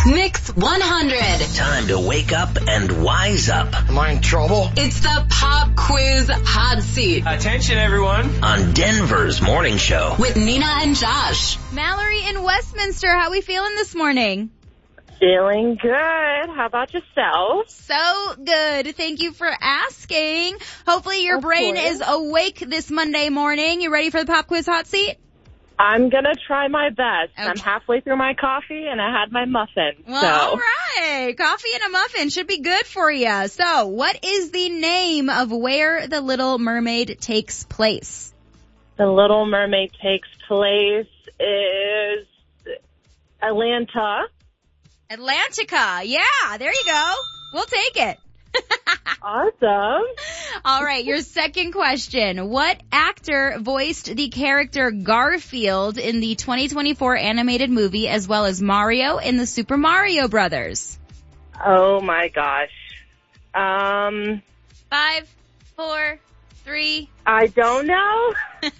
Mix 100. Time to wake up and wise up. Am I in trouble? It's the Pop Quiz Hot Seat Attention, everyone. On Denver's morning show. with Nina and Josh. Mallory in Westminster, how we feeling this morning? Feeling good. How about yourself? So good. Thank you for asking. Hopefully your brain is awake this Monday morning. You ready for the Pop Quiz Hot Seat? I'm going to try my best. Okay. I'm halfway through my coffee and I had my muffin. Well, so. all right. Coffee and a muffin should be good for you. So, what is the name of where The Little Mermaid takes place? The Little Mermaid takes place is Atlanta. Atlantica. Yeah, there you go. We'll take it. Awesome. All right, your second question. What actor voiced the character Garfield in the 2024 animated movie as well as Mario in the Super Mario Brothers? Oh my gosh. 5, 4, 3. I don't know.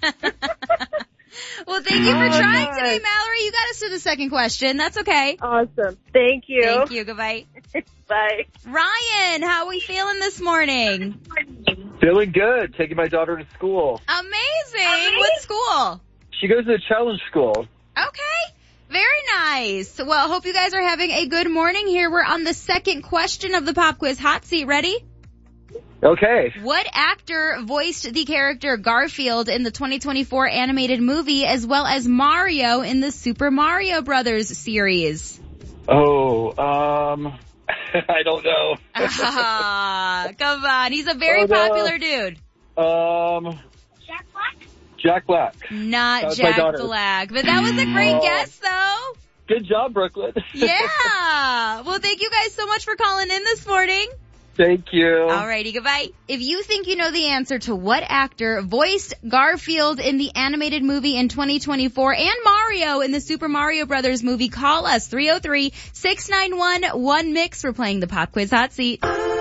Well, thank you for trying gosh. today, Mallory. You got us to the second question. That's okay. Awesome. Thank you. Thank you. Goodbye. Bye. Ryan, how are we feeling this morning? Feeling good. Taking my daughter to school. Amazing. What school? She goes to the challenge school. Okay. Very nice. Well, hope you guys are having a good morning here. We're on the second question of the Pop Quiz Hot Seat. Ready? Okay. What actor voiced the character Garfield in the 2024 animated movie as well as Mario in the Super Mario Brothers series? Oh, I don't know. Come on. He's a very popular dude. Jack Black. Not That was my Jack daughter. Black. But that was a great guess, though. Good job, Brooklyn. Yeah. Well, thank you guys so much for calling in this morning. Thank you. Alrighty, goodbye. If you think you know the answer to what actor voiced Garfield in the animated movie in 2024 and Mario in the Super Mario Brothers movie, call us 303-691-1MIX. We're playing the Pop Quiz Hot Seat.